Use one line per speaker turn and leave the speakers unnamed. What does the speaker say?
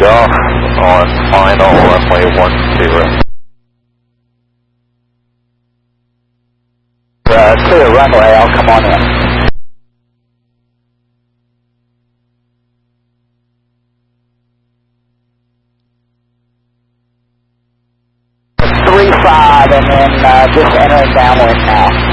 takeoff on final runway 10.
Clear runway, I'll come on in. 3-5 and then just entering downwind now.